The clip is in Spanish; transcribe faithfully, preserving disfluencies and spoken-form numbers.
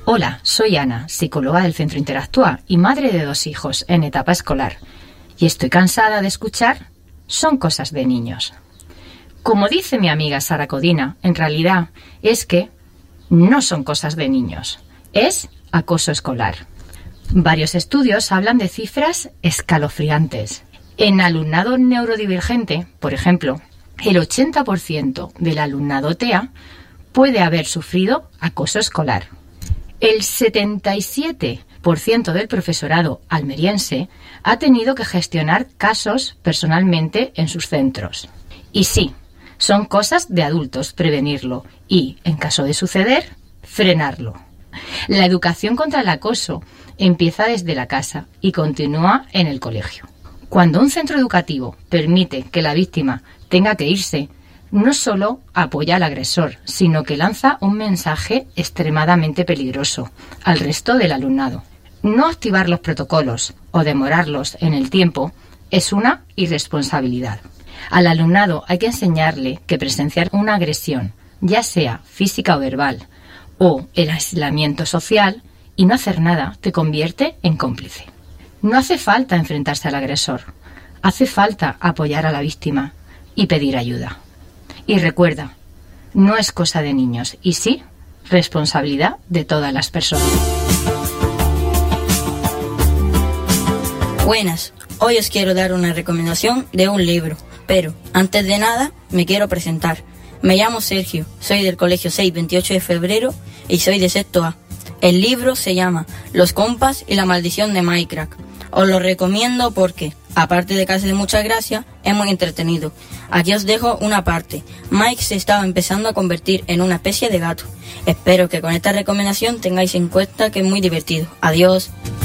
Hola, soy Ana, psicóloga del Centro Interactúa y madre de dos hijos en etapa escolar. Y estoy cansada de escuchar, son cosas de niños. Como dice mi amiga Sara Codina, en realidad es que no son cosas de niños, es acoso escolar. Varios estudios hablan de cifras escalofriantes. En alumnado neurodivergente, por ejemplo, el ochenta por ciento del alumnado T E A puede haber sufrido acoso escolar. El setenta y siete por ciento del profesorado almeriense ha tenido que gestionar casos personalmente en sus centros. Y sí, son cosas de adultos prevenirlo y, en caso de suceder, frenarlo. La educación contra el acoso empieza desde la casa y continúa en el colegio. Cuando un centro educativo permite que la víctima tenga que irse, no solo apoya al agresor, sino que lanza un mensaje extremadamente peligroso al resto del alumnado. No activar los protocolos o demorarlos en el tiempo es una irresponsabilidad. Al alumnado hay que enseñarle que presenciar una agresión, ya sea física o verbal, o el aislamiento social, y no hacer nada te convierte en cómplice. No hace falta enfrentarse al agresor, hace falta apoyar a la víctima y pedir ayuda. Y recuerda, no es cosa de niños, y sí, responsabilidad de todas las personas. Buenas, hoy os quiero dar una recomendación de un libro, pero antes de nada me quiero presentar. Me llamo Sergio, soy del colegio seis veintiocho de febrero y soy de sexto A. El libro se llama Los compas y la maldición de Minecraft. Os lo recomiendo porque, aparte de que hace mucha gracia, es muy entretenido. Aquí os dejo una parte. Mike se estaba empezando a convertir en una especie de gato. Espero que con esta recomendación tengáis en cuenta que es muy divertido. Adiós.